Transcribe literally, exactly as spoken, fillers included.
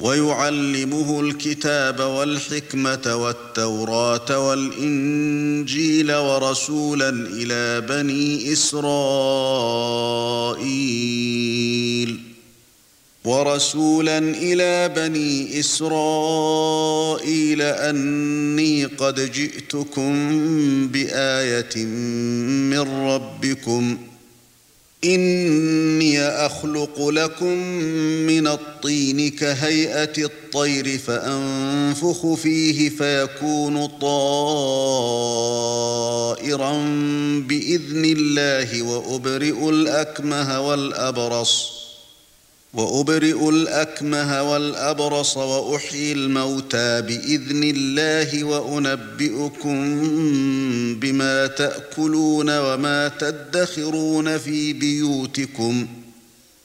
ويعلمه الكتاب والحكمة والتوراة والإنجيل ورسولا إلى بني إسرائيل ورسولا إلى بني إسرائيل أني قد جئتكم بآية من ربكم إني أخلق لكم من الطين كهيئة الطير فأنفخ فيه فيكون طائرا بإذن الله وأبرئ الأكمه والأبرص وأبرئ الأكمه والأبرص وأحيي الموتى بإذن الله وأنبئكم بما تأكلون وما تدخرون في بيوتكم